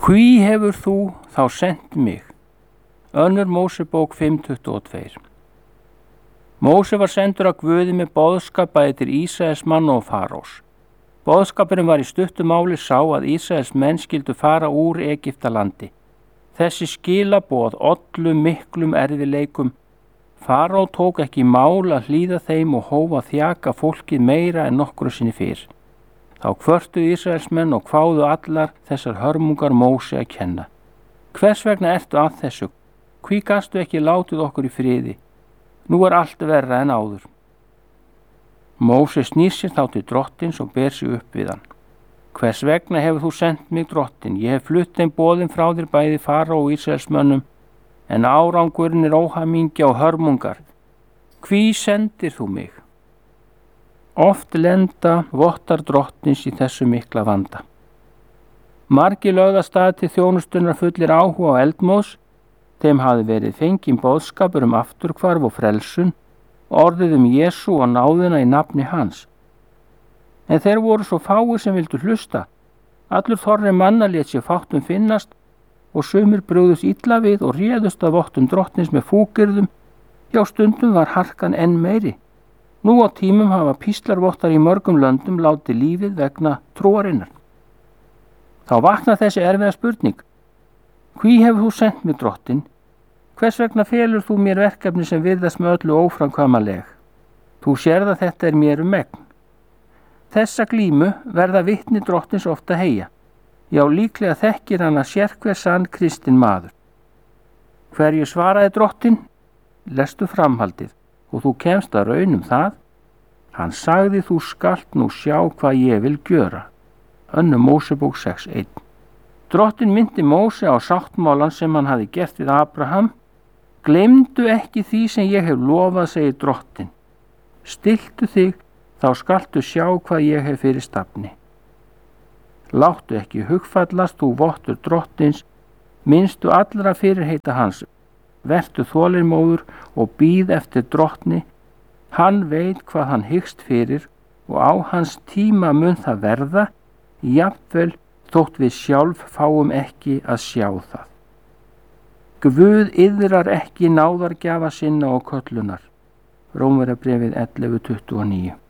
Hví hefur þú þá sent mig? Önnur Mósebók 5:22. Móse var sendur af Guði með boðskap bæði til Ísraels manna og Farós. Boðskapurinn var í stuttu máli sá að Ísraels menn skyldu fara úr Egyptalandi. Þessi skilaboð ollu miklum erfiðleikum. Faró tók ekki í mál að hlýða þeim og hóf að þjaka fólkið meira en nokkru sinni fyrr. Þá kvörtuðu Ísraelsmenn og kváðu allar þessar hörmungar Móse að kenna. Hvers vegna ertu að þessu? Hví gastu ekki látið okkur í friði? Nú er allt verra en áður. Móse snýr sér þá til drottins og ber sig upp við hann. Hvers vegna hefur þú sendt mig, drottin? Ég hef flutt þeim boðin frá þér bæði Faró og Ísraelsmönnum, en árangurinn er óhamingja og hörmungar. Hví sendir þú mig? Oft lenda vottar drottins í þessu mikla vanda. Margir lögðu af stað til þjónustunnar fullir áhuga á eldmóðs. Þeim hafði verið fenginn boðskapur afturhvarf og frelsun, orðið Jesú og náðina í nafni hans. En þeir voru svo fáir sem vildu hlusta. Allur þorri manna lét sér fátt finnast og sumir brugðust illa við og réðust af vottum drottins með fúkyrðum. Hjá stundum var harkan enn meiri. Nú á tímum hafa píslarvottar í mörgum löndum látið lífið vegna trúarinnar. Þá vaknar þessi erfiða spurning. Hví hefur þú sendt mig, drottin? Hvers vegna felur þú mér verkefni sem virðast með öllu óframkvæmanleg? Þú sérð að þetta er mér megn. Þessa glímu verða vitni drottins ofta heyja. Já, líklega þekkir hann að sérhver sann kristinn maður. Hverju svaraði drottin? Lestu framhaldið og þú kemst að raun það. Hann sagði þú skalt nú sjá hvað ég vil gjöra. Önnur Mósebók 6:1. Drottin myndi Móse á sáttmálan sem hann hafi gert við Abraham. Gleymdu ekki því sem ég hef lofað, segir drottin. Stilltu þig, þá skaltu sjá hvað ég hef fyrir stafni. Láttu ekki hugfallast, þú vottur drottins, minnstu allra fyrirheita hans. Vertu þolinmóður og bíð eftir drottni. Hann veit hvað hann hyggst fyrir og á hans tíma mun það verða, jafnvel þótt við sjálf fáum ekki að sjá það. Guð iðrar ekki náðargjafa sinna og köllunar. Rómverjabréfið 11:29.